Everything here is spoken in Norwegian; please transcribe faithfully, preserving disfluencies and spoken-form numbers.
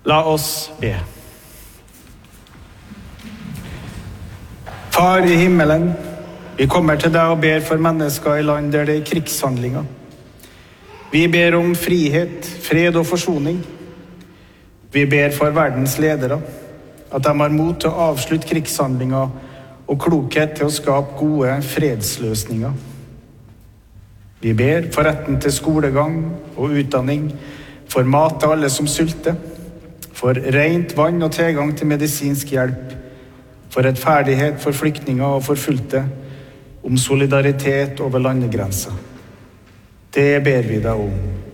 La oss be. Far i himmelen, vi kommer til deg og ber for mennesker i land der det er krigshandlinger. Vi ber om frihet, fred og forsoning. Vi ber for verdens ledere, at de har mot til å avslutte krigshandlinger og klokhet til å skape gode fredsløsninger. Vi ber for retten til skolegang og utdanning, for mat til alle som sulter, for rent vann og tilgang til medisinsk hjelp, for rettferdighet for flyktninger og forfulgte, om solidaritet over landegrenser. Det ber vi deg om.